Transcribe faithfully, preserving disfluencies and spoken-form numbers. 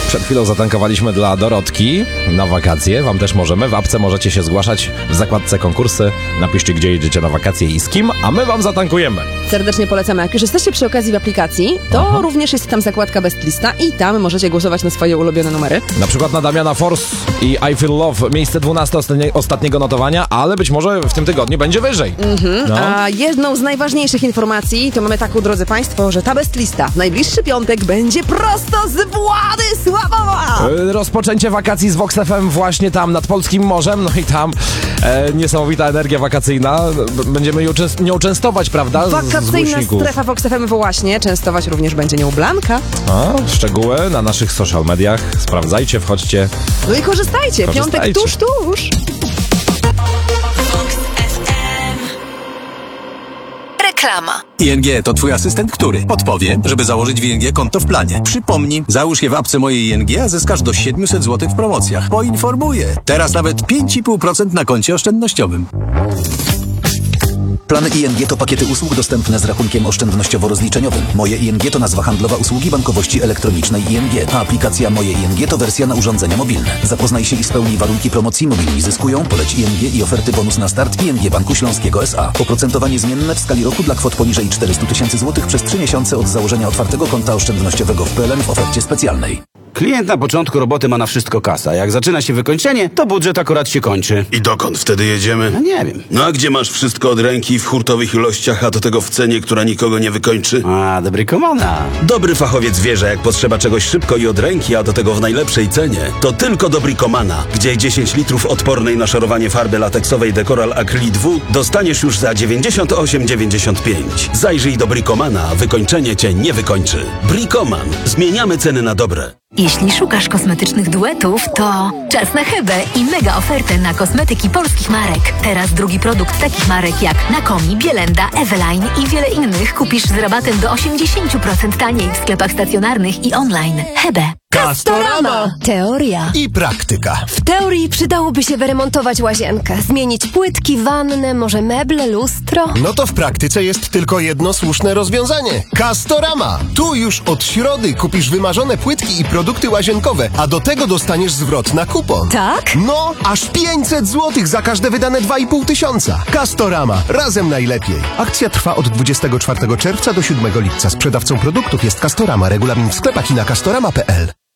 Przed chwilą zatankowaliśmy dla Dorotki na wakacje. Wam też możemy. W apce możecie się zgłaszać w zakładce konkursy. Napiszcie, gdzie jedziecie na wakacje i z kim, a my wam zatankujemy. Serdecznie polecamy. Jak już jesteście przy okazji w aplikacji, to Aha. również jest tam zakładka Best Lista i tam możecie głosować na swoje ulubione numery. Na przykład na Damiana Force i I Feel Love. Miejsce dwunaste ostatnie, ostatniego notowania, ale być może w tym tygodniu będzie wyżej. Mhm. No. A jedną z najważniejszych informacji to mamy taką, drodzy Państwo, że ta Best Lista w najbliższy piątek będzie prosto z Władysławowa! Rozpoczęcie wakacji z Vox F M właśnie tam nad Polskim Morzem, no i tam e, niesamowita energia wakacyjna. Będziemy ją częst- nią częstować, prawda? Wakacyjna strefa Vox F M właśnie. Częstować również będzie nią Blanka. A, szczegóły na naszych social mediach. Sprawdzajcie, wchodźcie. No i korzystajcie. korzystajcie. Piątek tuż, tuż. Reklama. I N G to twój asystent, który podpowie, żeby założyć w I N G konto w planie. Przypomnij, załóż je w apce mojej I N G, a zyskasz do siedemset złotych w promocjach. Poinformuję. Teraz nawet pięć i pół procent na koncie oszczędnościowym. Plany I N G to pakiety usług dostępne z rachunkiem oszczędnościowo-rozliczeniowym. Moje I N G to nazwa handlowa usługi bankowości elektronicznej I N G, a aplikacja Moje I N G to wersja na urządzenia mobilne. Zapoznaj się i spełnij warunki promocji. Mobilni zyskują, poleć I N G i oferty bonus na start I N G Banku Śląskiego S A. Oprocentowanie zmienne w skali roku dla kwot poniżej czterysta tysięcy złotych przez trzy miesiące od założenia otwartego konta oszczędnościowego w P L N w ofercie specjalnej. Klient na początku roboty ma na wszystko kasa. Jak zaczyna się wykończenie, to budżet akurat się kończy. I dokąd wtedy jedziemy? No nie wiem. No a gdzie masz wszystko od ręki w hurtowych ilościach, a do tego w cenie, która nikogo nie wykończy? A, dobry komana. Dobry fachowiec wie, że jak potrzeba czegoś szybko i od ręki, a do tego w najlepszej cenie, to tylko do Bricomana, gdzie dziesięć litrów odpornej na szorowanie farby lateksowej Decoral Acrylic dwa dostaniesz już za dziewięćdziesiąt osiem dziewięćdziesiąt pięć. Zajrzyj do Bricomana, wykończenie cię nie wykończy. Bricoman. Zmieniamy ceny na dobre. Jeśli szukasz kosmetycznych duetów, to czas na Hebę i mega ofertę na kosmetyki polskich marek. Teraz drugi produkt takich marek jak Nakomi, Bielenda, Eveline i wiele innych kupisz z rabatem do osiemdziesiąt procent taniej w sklepach stacjonarnych i online. Hebę. Castorama. Teoria I praktyka. W teorii przydałoby się wyremontować łazienkę, zmienić płytki, wannę, może meble, lustro. No to w praktyce jest tylko jedno słuszne rozwiązanie. Castorama. Tu już od środy kupisz wymarzone płytki i produkty łazienkowe, a do tego dostaniesz zwrot na kupon. Tak? No, aż pięćset złotych za każde wydane dwa i pół tysiąca. Castorama. Razem najlepiej. Akcja trwa od dwudziestego czwartego czerwca do siódmego lipca. Sprzedawcą produktów jest Castorama. Regulamin w sklepach i na castorama kropka p l.